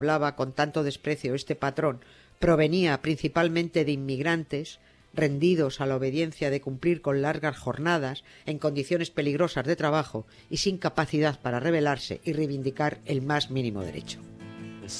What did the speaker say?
hablaba con tanto desprecio este patrón provenía principalmente de inmigrantes rendidos a la obediencia de cumplir con largas jornadas en condiciones peligrosas de trabajo y sin capacidad para rebelarse y reivindicar el más mínimo derecho.